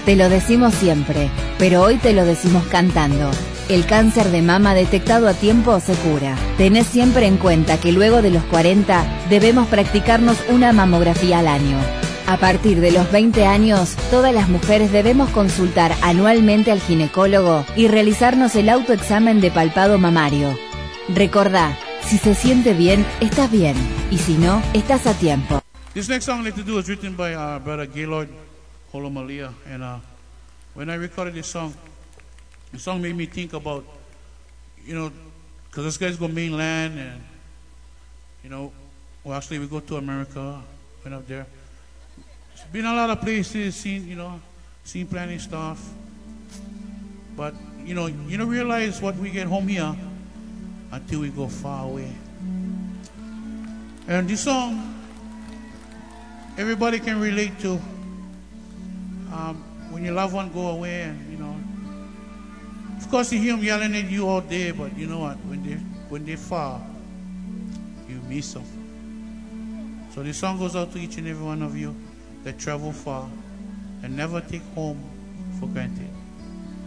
Te lo decimos siempre, pero hoy te lo decimos cantando. El cáncer de mama detectado a tiempo se cura. Tenés siempre en cuenta que luego de los 40 debemos practicarnos una mamografía al año. A partir de los 20 años, todas las mujeres debemos consultar anualmente al ginecólogo y realizarnos el autoexamen de palpado mamario. Recordá, si se siente bien, estás bien, y si no, estás a tiempo. This next song I'd like to do is written by our brother Gaylord Holomalia, and when I recorded this song made me think about, because this guy's go mainland, and well, actually we go to America, went up there. It's been a lot of places, seen plenty of stuff, but you don't realize what we get home here until we go far away. And this song, everybody can relate to. When your loved one go away, and of course you hear them yelling at you all day, but you know what? When they far, you miss them. So this song goes out to each and every one of you that travel far and never take home for granted.